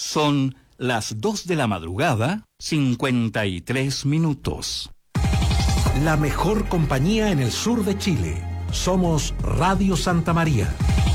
Son las 2 de la madrugada, 53 minutos. La mejor compañía en el sur de Chile. Somos Radio Santa María.